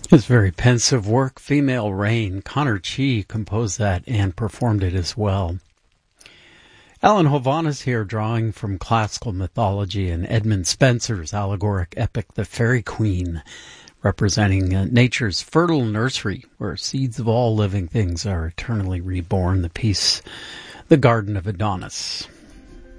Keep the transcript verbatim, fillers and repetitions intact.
His very pensive work, Female Rain, Connor Chee composed that and performed it as well. Alan Hovhaness here, drawing from classical mythology and Edmund Spenser's allegoric epic, The Fairy Queen, representing uh, nature's fertile nursery, where seeds of all living things are eternally reborn, the piece, The Garden of Adonis.